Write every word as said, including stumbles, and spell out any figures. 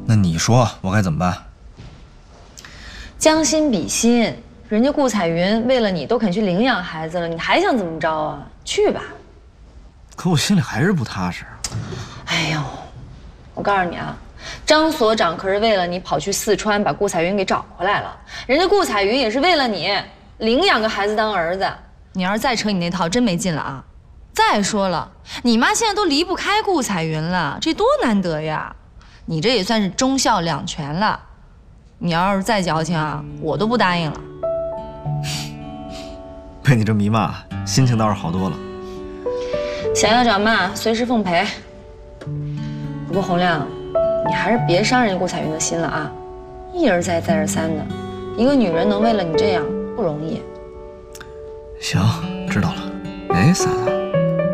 那你说我该怎么办？ 将心比心，人家顾彩云为了你都肯去领养孩子了，你还想怎么着啊？去吧。 可我心里还是不踏实。 哎呦，我告诉你啊，张所长可是为了你跑去四川把顾彩云给找回来了，人家顾彩云也是为了你领养个孩子当儿子。你要是再扯你那套，真没劲了啊！再说了，你妈现在都离不开顾彩云了，这多难得呀！你这也算是忠孝两全了。你要是再矫情啊，我都不答应了。 被你这么一骂，心情倒是好多了。 想要找骂，随时奉陪。不过洪亮，你还是别伤人家顾彩云的心了啊！一而再，再而三的，一个女人能为了你这样不容易。 行，知道了。哎，嫂子。